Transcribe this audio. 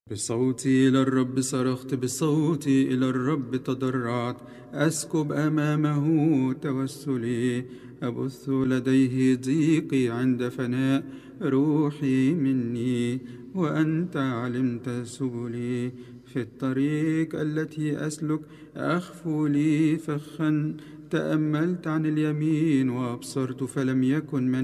بصوتي إلى الرب صرخت، بصوتي إلى الرب تضرعت، أسكب أمامه توسلي، أبث لديه ضيقي عند فناء روحي مني. وأنت علمت سبلي، في الطريق التي أسلك أخفو لي فخا. تأملت عن اليمين وأبصرت فلم يكن من